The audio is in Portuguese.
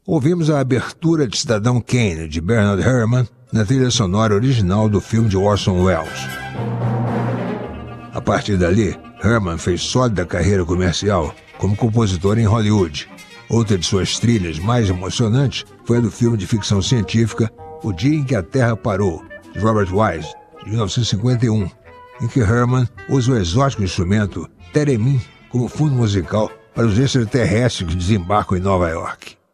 Ouvimos a abertura de Cidadão Kane, de Bernard Herrmann, na trilha sonora original do filme de Orson Welles. A partir dali, Herrmann fez sólida carreira comercial como compositor em Hollywood. Outra de suas trilhas mais emocionantes foi a do filme de ficção científica O Dia em que a Terra Parou, de Robert Wise, de 1951, em que Herrmann usa o exótico instrumento Theremin como fundo musical para os extraterrestres que desembarcam em Nova York.